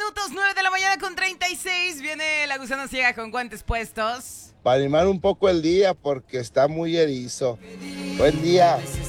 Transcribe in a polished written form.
minutos, 9 de la mañana con 36. Viene la gusana ciega con guantes puestos. Para animar un poco el día porque está muy erizo. Buen día.